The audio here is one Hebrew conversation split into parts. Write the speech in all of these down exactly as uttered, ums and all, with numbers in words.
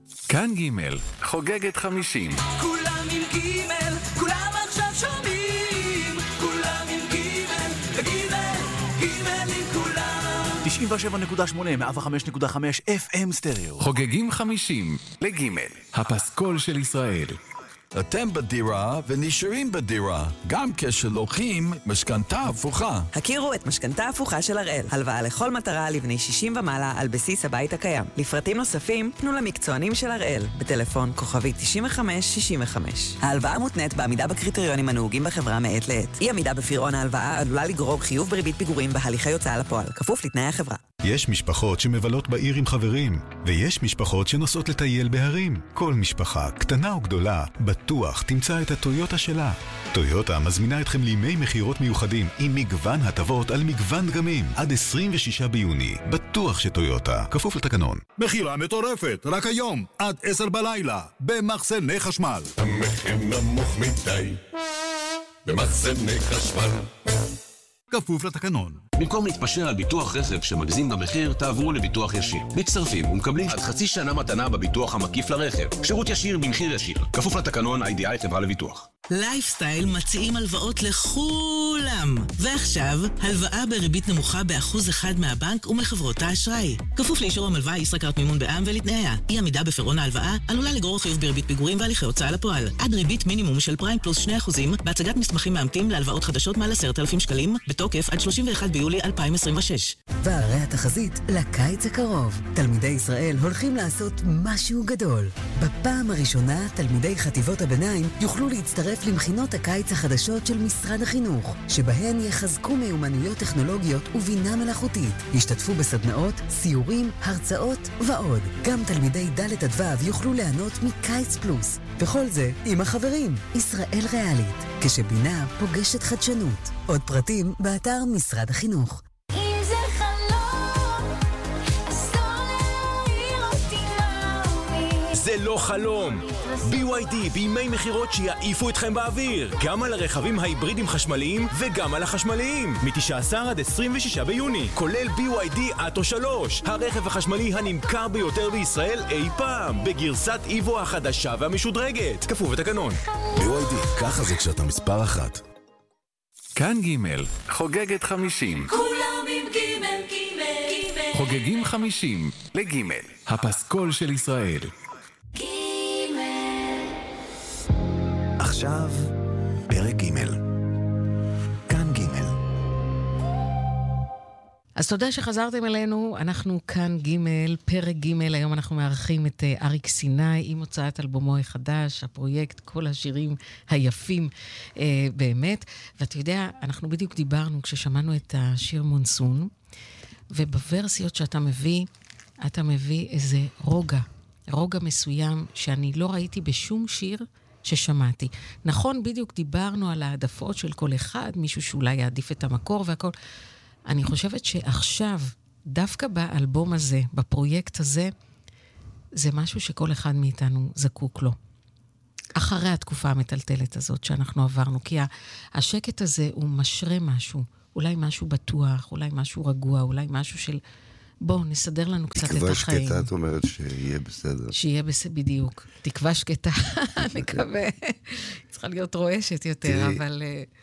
כאן ג' חוגגת חמישים. כולם עם גימל, כולם עכשיו שומעים. כולם עם גימל, גימל, גימל עם כולם. תשעים ושבע נקודה שמונה, מאה וחמש נקודה חמש אף אם סטריאו. חוגגים חמישים לגימל, הפסקול של ישראל. אתם בדירה ונשארים בדירה, גם כשלוקחים משכנתה הפוכה. הכירו את משכנתה הפוכה של הראל. הלוואה לכל מטרה לבני שישים ומעלה על בסיס הבית הקיים. לפרטים נוספים, פנו למקצוענים של הראל. בטלפון כוכבי תשעים וחמש שישים וחמש. ההלוואה מותנית בעמידה בקריטריונים הנהוגים בחברה מעת לעת. אי עמידה בפירעון ההלוואה עלולה לגרור חיוב בריבית פיגורים בהליכי הוצאה לפועל, כפוף לתנאי החברה. יש משפחות שמבלות בעיר עם חברים, ויש משפחות שנוסעות לטייל בהרים. כל משפחה, קטנה או גדולה, בטוח תמצא את הטויוטה שלה. טויוטה מזמינה אתכם לימי מחירות מיוחדים עם מגוון הטבות על מגוון דגמים. עד עשרים ושישה ביוני, בטוח שטויוטה, כפוף לתקנון. מחירה מטורפת, רק היום, עד עשר בלילה, במחסני חשמל. המחיר נמוך מדי, במחסני חשמל. כפוף לתקנון. במקום להתפשר על ביטוח רכב שמגזים במחיר, תעברו לביטוח ישיר. מצטרפים ומקבלים עד חצי שנה מתנה בביטוח המקיף לרכב. שירות ישיר במחיר ישיר. כפוף לתקנון איי די איי חברה לביטוח. לייפסטייל מציעים הלוואות לכולם. ועכשיו, הלוואה בריבית נמוכה באחוז אחד מהבנק ומחברות האשראי. כפוף לאישור המלווה ישראכרט מימון בע"מ ולתנאיה. אי עמידה בפירעון ההלוואה עלולה לגרור חיוב בריבית פיגורים והליכי הוצאה לפועל. עד ריבית מינימום של פריים פלוס שני אחוזים בהצגת מסמכים מאמתים להלוואות חדשות מעל עשרת אלפים שקלים בתוקף עד שלושים ואחד ביולי אלפיים עשרים ושש. והרי התחזית לקיץ הקרוב. תלמידי ישראל הולכים לעשות משהו גדול. בפעם הראשונה תלמידי חטיבות הביניים יוכלו להצטרף למכינות הקיץ החדשות של משרד החינוך, שבהן יחזקו מיומנויות טכנולוגיות ובינה מלאכותית. ישתתפו בסדנאות, סיורים, הרצאות ועוד. גם תלמידי ד' עד ו' יוכלו ליהנות מקיץ פלוס. וכל זה עם החברים. ישראל ריאלית, כשבינה פוגשת חדשנות. עוד פרטים באתר משרד החינוך. זה לא חלום. בי וואי די בימי מחירות שיעיפו אתכם באוויר, גם על הרכבים ההיברידים חשמליים וגם על החשמליים, מ-תשעה עשר עד עשרים ושישה ביוני, כולל בי וואי די אטו שלוש, הרכב החשמלי הנמכר ביותר בישראל אי פעם, בגרסת איבו החדשה והמשודרגת, כפוף לתקנון. בי וואי די, ככה זה כשאתה מספר אחת. כאן ג' חוגגת חמישים. כולם עם גימל, גימל, גימל. חוגגים חמישים לגימל, הפסקול של ישראל. עכשיו, פרק ג' כאן ג'. אז תודה שחזרתם אלינו, אנחנו כאן ג', פרק ג', היום אנחנו מארחים את אריק סיני עם הוצאת אלבומו החדש, הפרויקט, כל השירים היפים אה, באמת. ואתה יודע, אנחנו בדיוק דיברנו כששמענו את השיר מונסון, ובוורסיות שאתה מביא, אתה מביא איזה רוגע, רוגע מסוים שאני לא ראיתי בשום שיר ששמעתי. נכון, בדיוק דיברנו על העדפות של כל אחד, מישהו שאולי יעדיף את המקור והכל. אני חושבת שעכשיו, דווקא באלבום הזה, בפרויקט הזה, זה משהו שכל אחד מאיתנו זקוק לו. אחרי התקופה המטלטלת הזאת שאנחנו עברנו, כי השקט הזה הוא משרה משהו, אולי משהו בטוח, אולי משהו רגוע, אולי משהו של בואו נסדר לנו קצת את החיים. תקווה שקטה, את אומרת שיהיה בסדר. שיהיה בסדר, בדיוק. תקווה שקטה, מקווה. צריכה להיות רועשת יותר, אבל...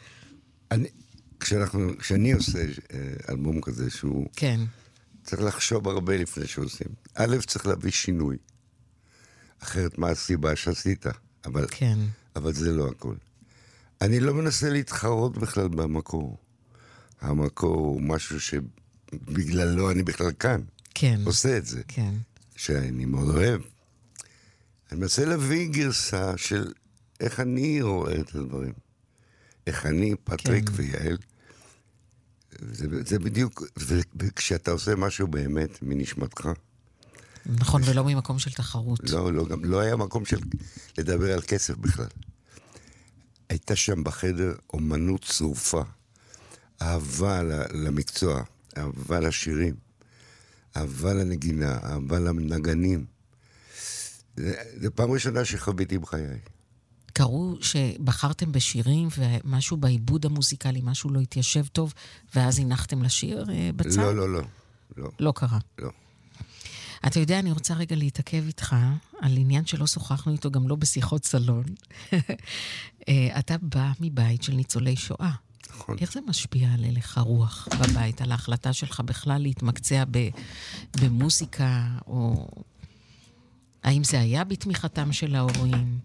כשאני עושה אלבום כזה שהוא... כן. צריך לחשוב הרבה לפני שעושים. א', צריך להביא שינוי. אחרת מה הסיבה שעשית? אבל, כן. אבל זה לא הכל. אני לא מנסה להתחרות בכלל במקור. המקור הוא משהו שבגללו אני בכלל כאן. כן. עושה את זה. כן. שאני מאוד אוהב. אני מנסה להביא גרסה של איך אני רואה את הדברים. איך אני, פטריק כן. ויעל. זה, זה בדיוק, וכשאתה עושה משהו באמת מנשמתך. נכון, וש... ולא ממקום של תחרות. לא, לא, גם לא היה מקום של לדבר על כסף בכלל. הייתה שם בחדר אומנות צרופה. אהבה למקצוע, אהבה לשירים, אהבה לנגינה, אהבה לנגנים. זה, זה פעם ראשונה שחוויתי בחיי. קראו שבחרתם בשירים ומשהו בעיבוד המוזיקלי, משהו לא התיישב טוב, ואז הנחתם לשיר בצד? לא, לא, לא. לא, לא קרה. לא. אתה יודע, אני רוצה רגע להתעכב איתך על עניין שלא שוחחנו איתו, גם לא בשיחות סלון. אתה בא מבית של ניצולי שואה. נכון. איך זה משפיע על הלך הרוח בבית, על ההחלטה שלך בכלל להתמקצע ב- במוזיקה, או האם זה היה בתמיכתם של ההורים?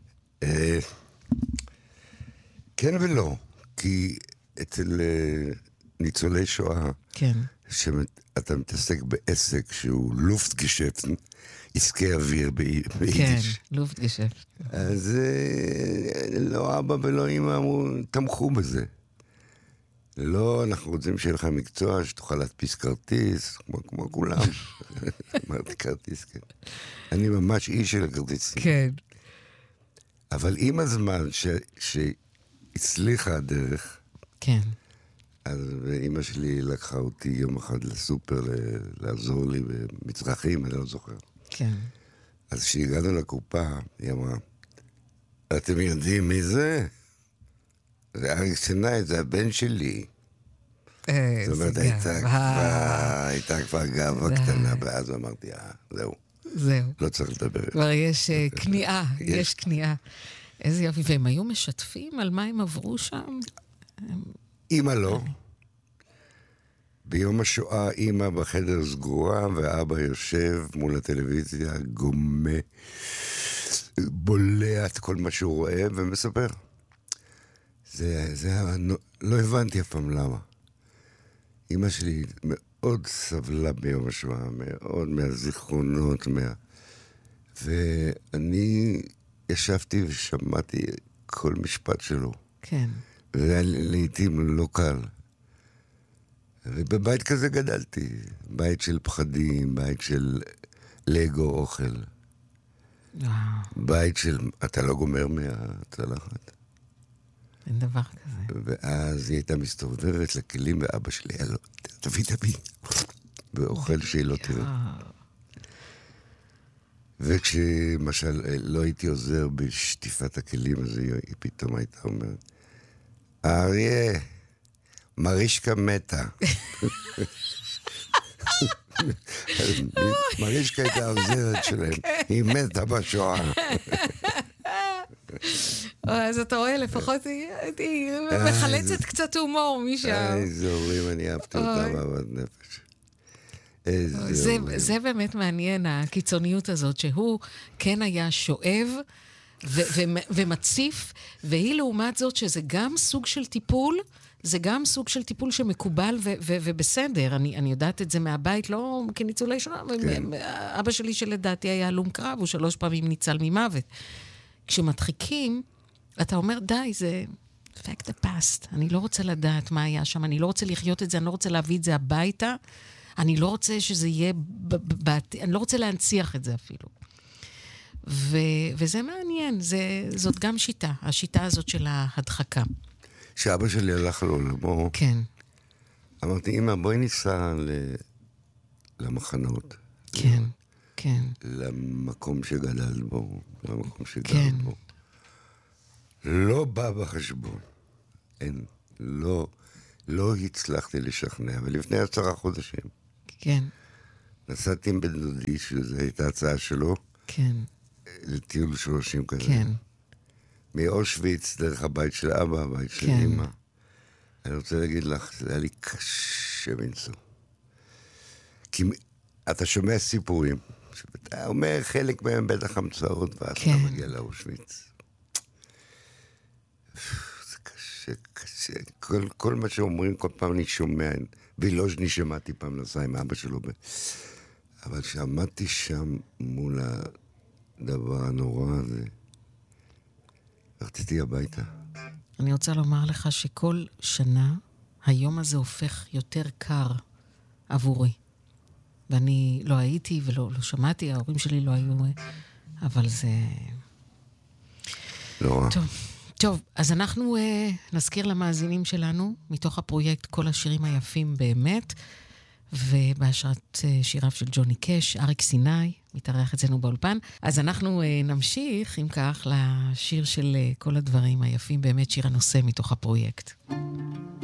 כן ולא, כי אצל ניצולי שואה, כן. שאתה מתעסק בעסק שהוא לופטגשפט, עסקי אוויר ביידיש. כן, לופטגשפט. אז לא אבא ולא אמא אמרו, תמכו בזה. לא, אנחנו רוצים שיהיה לך מקצוע, שתוכל להדפיס כרטיס, כמו, כמו כולם. אמרתי כרטיס, כן. אני ממש איש של הכרטיסים. כן. אבל עם הזמן ש, שהצליחה הדרך, כן. אז אמא שלי לקחה אותי יום אחד לסופר לעזור לי במצרכים, אני לא זוכר. כן. אז כשהגענו לקופה, היא אמרה, אתם יודעים מי זה? זה אריק סיני, זה הבן שלי. זאת אומרת, הייתה כבר גאווה קטנה, ואז אמרתי, אה, זהו. זהו. לא צריך לדבר. כבר יש כניעה, יש כניעה. איזה יופי, והם היו משתפים על מה הם עברו שם? אמא לא. ביום השואה אמא בחדר סגורה, ואבא יושב מול הטלוויזיה, גומה, בולע את כל מה שהוא רואה ומספר. זה, זה היה, לא הבנתי אף פעם למה. אמא שלי מאוד סבלה ביום השואה, מאוד מהזיכרונות, מה... ואני ישבתי ושמעתי כל משפט שלו. כן. וזה היה לעתים לא קל. ובבית כזה גדלתי. בית של פחדים, בית של לגו אוכל. וואו. בית של, אתה לא גומר מהצלחת. אין דבר כזה. ואז היא הייתה מסתובבת לכלים, ואבא שלי היה לו, תביא, תביא. ואוכל שהיא לא תראה. וכשמשל לא הייתי עוזר בשטיפת הכלים, אז היא פתאום הייתה אומרת, אריה, מרישקה מתה. מרישקה הייתה העוזרת שלהם, היא מתה בשואה. אז אתה רואה, לפחות היא מחלצת קצת הומור משם. איזה הורים, אני אהבתי אותם אהבת נפש. זה באמת מעניין, הקיצוניות הזאת, שהוא כן היה שואב ומציף, והיא לעומת זאת שזה גם סוג של טיפול, זה גם סוג של טיפול שמקובל ובסדר. אני יודעת את זה מהבית, לא כניצולי שואה. אבא שלי שלדעתי היה הלום קרב, הוא שלוש פעמים ניצל ממוות. כשמדחיקים, אתה אומר, די, זה fact the past. אני לא רוצה לדעת מה היה שם, אני לא רוצה לחיות את זה, אני לא רוצה להביא את זה הביתה, אני לא רוצה שזה יהיה, אני לא רוצה להנציח את זה אפילו. ו, וזה מעניין, זה, זאת גם שיטה, השיטה הזאת של ההדחקה. שאבא שלי הלך לעולמו, כן. אמרתי, אמא, בואי ניסע ל... למחנות. כן, כן. למקום שגדל בו, למקום שגדל כן. בו. לא בא בחשבון. אין, לא, לא הצלחתי לשכנע, ולפני עשרה חודשים. כן. נסעתי עם בן דודי, שזו הייתה הצעה שלו. כן. לטיול שלושים כזה. כן. מאושוויץ, דרך הבית של אבא, הבית של כן. אמא. אני רוצה להגיד לך, זה היה לי קשה מנסוע. כי אתה שומע סיפורים, שאתה אומר חלק מהם בטח המצאות, ואז כן. אתה מגיע לאושוויץ. זה קשה, קשה. כל, כל מה שאומרים, כל פעם אני שומע, וילוז'ני שמעתי פעם נסע עם אבא שלו, אבל שעמדתי שם מול הדבר הנורא הזה, רציתי הביתה. אני רוצה לומר לך שכל שנה היום הזה הופך יותר קר עבורי. ואני לא הייתי ולא לא שמעתי, ההורים שלי לא היו, אבל זה... לא רע. טוב, טוב, אז אנחנו אה, נזכיר למאזינים שלנו, מתוך הפרויקט כל השירים היפים באמת, ובהשראת אה, שיריו של ג'וני קש, אריק סיני, מתארח אצלנו באולפן. אז אנחנו אה, נמשיך, אם כך, לשיר של אה, כל הדברים היפים, באמת שיר הנושא מתוך הפרויקט.